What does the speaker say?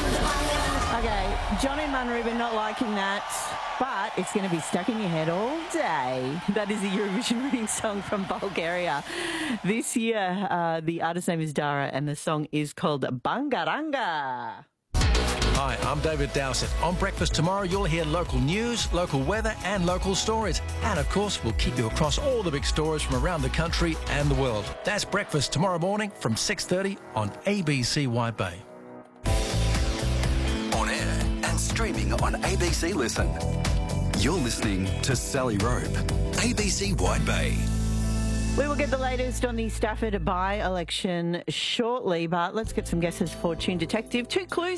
Okay, Johnny Munruben not liking that, but it's going to be stuck in your head all day. That is a Eurovision winning song from Bulgaria. This year, the artist's name is Dara, and the song is called Bangaranga. Hi, I'm David Dowsett. On Breakfast tomorrow, you'll hear local news, local weather and local stories. And, of course, we'll keep you across all the big stories from around the country and the world. That's Breakfast tomorrow morning from 6:30 on ABC White Bay. On air and streaming on ABC Listen. You're listening to Sally Rope, ABC White Bay. We will get the latest on the Stafford by-election shortly, but let's get some guesses for Tune Detective. 2 clues